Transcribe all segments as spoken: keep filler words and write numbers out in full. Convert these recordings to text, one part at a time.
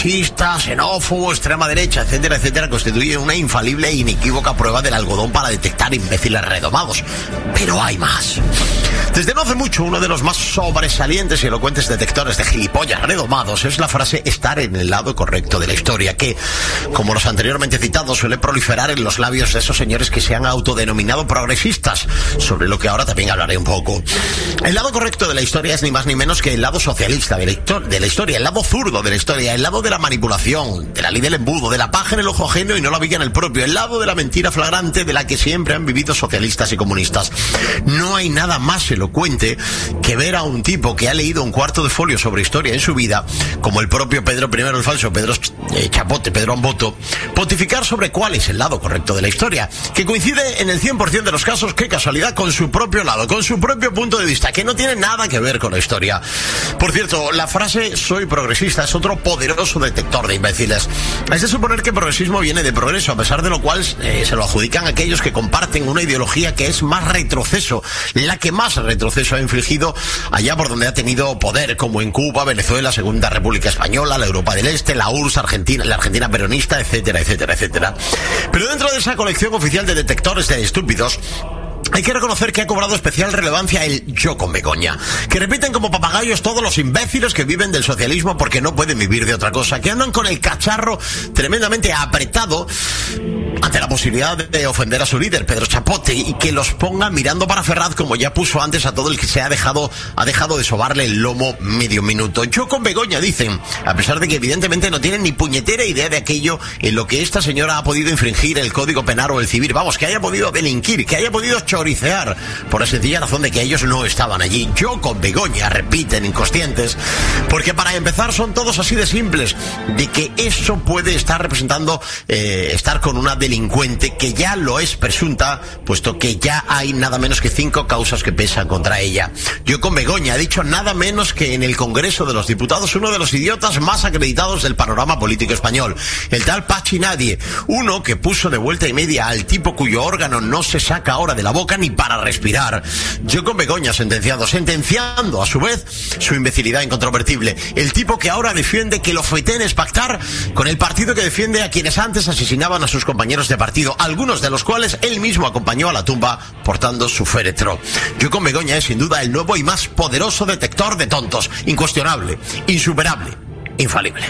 xenófobo, extrema derecha, etcétera, etcétera, constituye una infalible e inequívoca prueba del algodón para detectar imbéciles redomados. Pero hay más. Desde no hace mucho, uno de los más sobresalientes y elocuentes detectores de gilipollas redomados es la frase estar en el lado correcto de la historia, que, como los anteriormente citados, suele proliferar en los labios de esos señores que se han autodenominado progresistas, sobre lo que ahora también hablaré un poco. El lado correcto de la historia es ni más ni menos que el lado socialista de la, de la historia, el lado zurdo de la historia, el lado de la manipulación, de la ley del embudo, de la paja en el ojo ajeno y no la viga en el propio, el lado de la mentira flagrante de la que siempre han vivido socialistas y comunistas. No hay nada más elocuente que ver a un tipo que ha leído un cuarto de folio sobre historia en su vida, como el propio Pedro primero el falso, Pedro eh, Chapote, Pedro Amboto, pontificar sobre cuál es el lado correcto de la historia, que coincide en el cien por ciento de los casos, qué casualidad, con su propio lado, con su propio punto de vista, que no tiene nada que ver con la historia. Por cierto, la frase soy progresista es otro poderoso detector de imbéciles. Es de suponer que progresismo viene de progreso, a pesar de lo cual eh, se lo adjudican aquellos que comparten una ideología que es más retroceso, la que más retroceso ha infligido allá por donde ha tenido poder, como en Cuba, Venezuela, Segunda República Española, la Europa del Este, la U R S S, Argentina, la Argentina peronista, etcétera, etcétera, etcétera. Pero dentro de esa colección oficial de detectores de estúpidos, hay que reconocer que ha cobrado especial relevancia el yo con Begoña, que repiten como papagayos todos los imbéciles que viven del socialismo porque no pueden vivir de otra cosa, que andan con el cacharro tremendamente apretado ante la posibilidad de ofender a su líder, Pedro Chapote, y que los ponga mirando para Ferraz, como ya puso antes a todo el que se ha dejado ha dejado de sobarle el lomo medio minuto. Yo con Begoña, dicen, a pesar de que evidentemente no tienen ni puñetera idea de aquello en lo que esta señora ha podido infringir el Código Penal o el Civil, vamos, que haya podido delinquir, que haya podido choricear, por la sencilla razón de que ellos no estaban allí. Yo con Begoña, repiten inconscientes, porque para empezar son todos así de simples, de que eso puede estar representando eh, estar con una delincuente que ya lo es presunta, puesto que ya hay nada menos que cinco causas que pesan contra ella. Yo con Begoña ha dicho nada menos que en el Congreso de los Diputados uno de los idiotas más acreditados del panorama político español, el tal Pachi Nadie, uno que puso de vuelta y media al tipo cuyo órgano no se saca ahora de la boca ni para respirar. Yo con Begoña sentenciado, sentenciando a su vez su imbecilidad incontrovertible, el tipo que ahora defiende que lo feten es pactar con el partido que defiende a quienes antes asesinaban a sus compañeros de partido, algunos de los cuales él mismo acompañó a la tumba portando su féretro. Yo con Begoña es sin duda el nuevo y más poderoso detector de tontos, incuestionable, insuperable, infalible.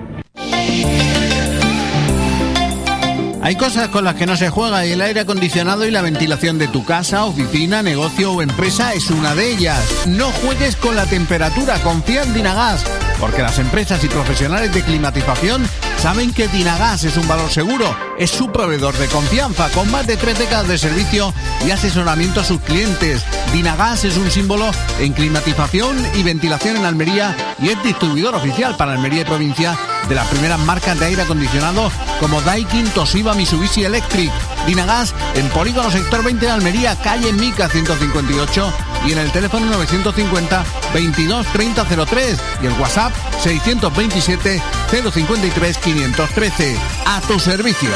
Hay cosas con las que no se juega y el aire acondicionado y la ventilación de tu casa, oficina, negocio o empresa es una de ellas. No juegues con la temperatura, confía en Dynagas, porque las empresas y profesionales de climatización saben que Dynagas es un valor seguro, es su proveedor de confianza, con más de tres décadas de servicio y asesoramiento a sus clientes. Dynagas es un símbolo en climatización y ventilación en Almería y es distribuidor oficial para Almería y provincia de las primeras marcas de aire acondicionado como Daikin, Toshiba, Mitsubishi Electric. Dynagas en Polígono Sector veinte de Almería, calle Mica ciento cincuenta y ocho, y en el teléfono novecientos cincuenta, veintidós, treinta, cero tres y el WhatsApp seiscientos veintisiete, cero cincuenta y tres, quinientos trece. A tu servicio.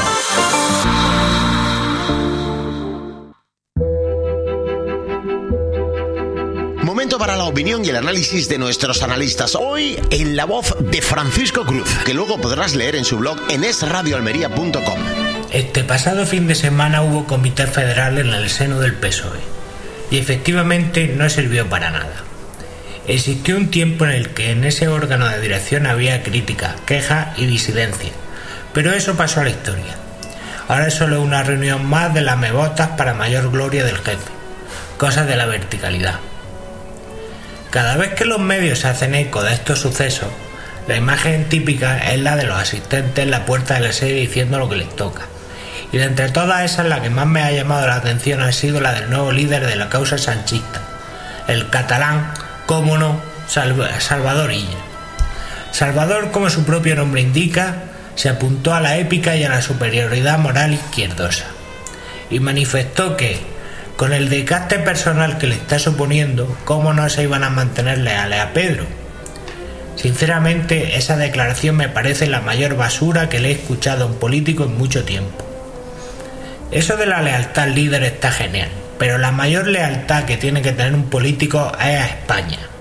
Momento para la opinión y el análisis de nuestros analistas. Hoy en la voz de Francisco Cruz, que luego podrás leer en su blog en es radio almería punto com. Este pasado fin de semana hubo comité federal en el seno del P S O E y efectivamente no sirvió para nada. Existió un tiempo en el que en ese órgano de dirección había crítica, queja y disidencia, pero eso pasó a la historia. Ahora es solo una reunión más de lamebotas para mayor gloria del jefe, cosas de la verticalidad. Cada vez que los medios se hacen eco de estos sucesos, la imagen típica es la de los asistentes en la puerta de la sede diciendo lo que les toca. Y de entre todas esas, la que más me ha llamado la atención ha sido la del nuevo líder de la causa sanchista, el catalán, cómo no, Salv- Salvador Illa. Salvador, como su propio nombre indica, se apuntó a la épica y a la superioridad moral izquierdosa y manifestó que, con el desgaste personal que le está suponiendo, cómo no se iban a mantener leales a Pedro. Sinceramente, esa declaración me parece la mayor basura que le he escuchado a un político en mucho tiempo. Eso de la lealtad al líder está genial, pero la mayor lealtad que tiene que tener un político es a España.